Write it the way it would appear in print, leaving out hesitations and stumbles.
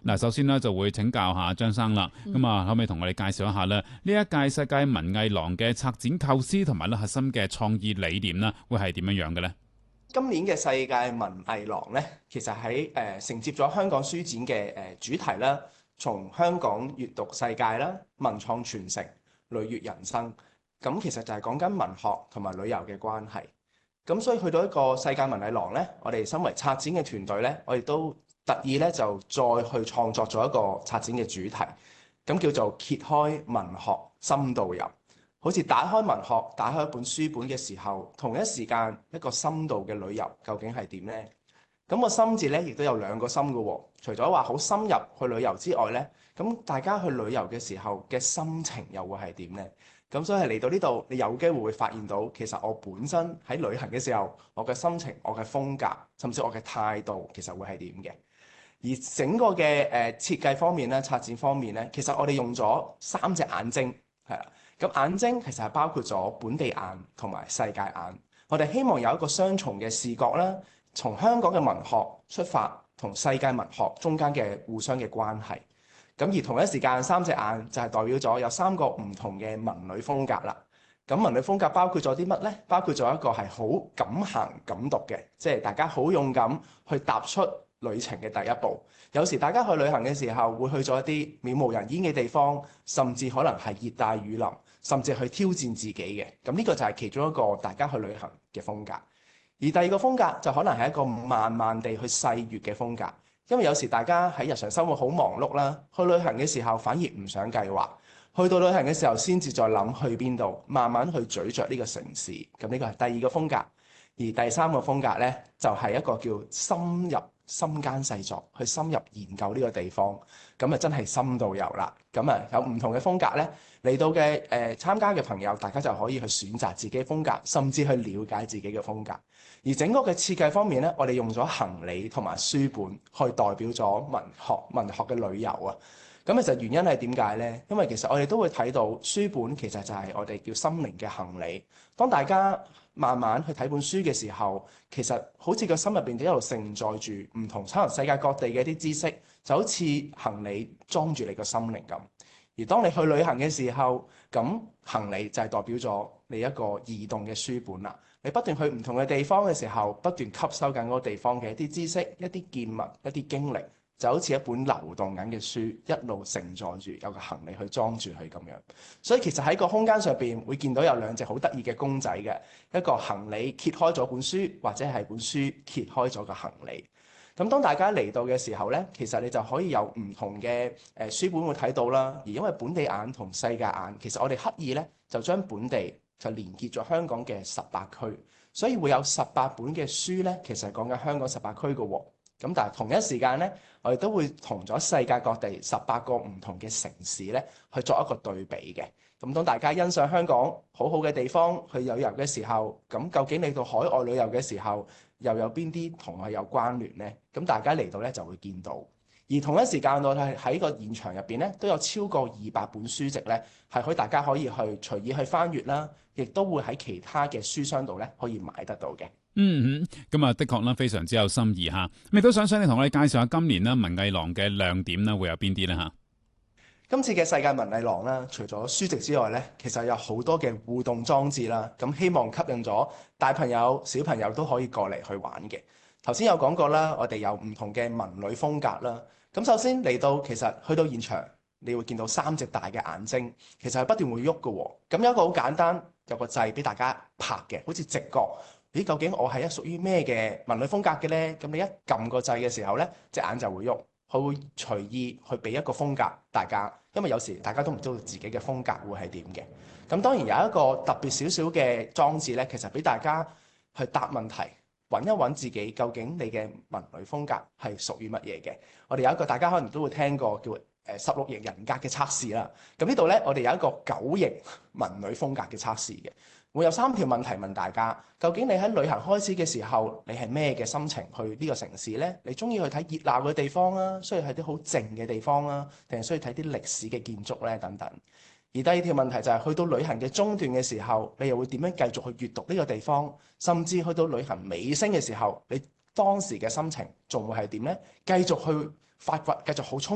嗱，首先咧就會請教下張生啦。可唔可以同我哋介紹一下咧？呢一屆世界文藝廊嘅策展構思同埋咧核心嘅創意理念啦，會係點樣嘅咧？ 今年嘅世界文藝廊咧，其實喺承接咗香港書展嘅主題啦，從香港閱讀世界啦、文創傳承、旅悅人生，咁其實就係講緊文學同埋旅遊嘅關係。咁所以去到一個世界文藝廊咧，我哋身為策展嘅團隊咧，我哋都特意咧就再去創作咗一個策展嘅主題，咁叫做揭開文學深度遊。好似打開文學、打開一本書本嘅時候，同一時間一個深度嘅旅遊究竟係點呢？咁個深字咧，亦都有兩個深嘅喎。除咗話好深入去旅遊之外咧，咁大家去旅遊嘅時候嘅心情又會係點呢？咁所以嚟到呢度，你有機會會發現到，其實我本身喺旅行嘅時候，我嘅心情、我嘅風格，甚至我嘅態度，其實會係點嘅。而整個嘅設計方面咧、策展方面咧，其實我哋用咗3隻眼睛，係啦。咁眼睛其實係包括咗本地眼同埋世界眼。我哋希望有一個雙重嘅視覺啦，從香港嘅文學出發，同世界文學中間嘅互相嘅關係。咁而同一時間3隻眼就係代表咗有3個唔同嘅文旅風格啦。咁文旅風格包括咗啲乜呢？包括咗一個係好敢行敢讀嘅，即係大家好勇敢去踏出旅程嘅第一步。有時大家去旅行嘅時候會去咗一啲渺無人煙嘅地方，甚至可能係熱帶雨林，甚至去挑戰自己嘅。咁呢個就係其中一個大家去旅行嘅風格。而第二個風格就可能係一個慢慢地去細閱嘅風格。因為有時大家喺日常生活好忙碌啦，去旅行嘅時候反而唔想計劃，去到旅行嘅時候先至再諗去邊度，慢慢去咀嚼呢個城市。咁呢個係第二個風格。而第3個風格呢，就係一個叫深入深耕細作，去深入研究呢個地方。咁啊真係深度遊啦。咁啊有唔同嘅風格呢，嚟到嘅參加嘅朋友，大家就可以去選擇自己風格，甚至去了解自己嘅風格。而整個嘅設計方面咧，我哋用咗行李同埋書本去代表咗文學嘅旅遊啊。咁其實原因係點解呢？因為其實我哋都會睇到書本其實就係我哋叫心靈嘅行李。當大家慢慢去睇本書嘅時候，其實好似個心入邊都一路承載住唔同可能世界各地嘅一啲知識，就好似行李裝住你個心靈咁。而當你去旅行嘅時候，咁行李就係代表咗你一個移動嘅書本啦。你不斷去唔同嘅地方嘅時候，不斷吸收緊嗰個地方嘅一啲知識、一啲見聞、一啲經歷，就好似一本流動緊嘅書，一路承載住有個行李去裝住佢咁樣。所以其實喺個空間上邊會見到有2隻好得意嘅公仔嘅，一個行李揭開咗本書，或者係本書揭開咗個行李。咁當大家嚟到嘅時候呢，其實你就可以有唔同嘅書本會睇到啦。而因為本地眼同世界眼，其實我哋刻意呢就將本地就連結咗香港嘅18區，所以會有18本嘅書呢，其實係講緊香港18區嘅喎。咁但係同一時間呢，我哋都會同咗世界各地18個唔同嘅城市呢去作一個對比嘅。咁當大家欣賞香港好好嘅地方去旅遊嘅時候，咁究竟你到海外旅遊嘅時候，又有邊啲同佢有關聯呢？咁大家嚟到咧就會見到。而同一時間我哋喺個現場入邊咧，都有超過200本書籍咧，係可以大家可以去隨意去翻閱啦，亦都會喺其他嘅書商度咧可以買得到嘅。 咁啊，的確啦，非常之有心意嚇。咁亦都想你同我哋介紹下今年啦文藝廊嘅亮點啦，會有邊啲咧嚇？ 今次嘅世界文藝廊啦，除咗書籍之外咧，其實有好多嘅互動裝置啦，咁希望吸引咗大朋友、小朋友都可以過嚟去玩嘅。頭先有講過啦，我哋有唔同嘅文旅風格啦。咁首先嚟到，其實去到現場，你會見到3隻大嘅眼睛，其實係不斷會喐嘅喎。咁有一個好簡單，有個掣俾大家拍嘅，好似直覺。咦，究竟我係屬於咩嘅文旅風格嘅呢？咁你一撳個掣嘅時候呢，隻眼就會喐。佢會隨意去俾一個風格大家，因為有時大家都唔知道自己嘅風格會係點嘅。咁當然有一個特別少少嘅裝置咧，其實俾大家去答問題，揾一揾自己究竟你嘅文旅風格係屬於乜嘢嘅。我哋有一個大家可能都會聽過叫16型人格嘅測試啦。咁呢度咧，我哋有一個9型文旅風格嘅測試嘅。會有3條問題問大家，究竟你喺旅行開始嘅時候，你係咩嘅心情去呢個城市呢？你中意去睇熱鬧嘅地方啊，需要睇啲好靜嘅地方啊，定係需要睇啲歷史嘅建築呢？等等。而第二條問題就係去到旅行嘅中段嘅時候，你又會點樣繼續去閱讀呢個地方？甚至去到旅行尾聲嘅時候，你當時嘅心情仲會係點呢？繼續去發掘，繼續好充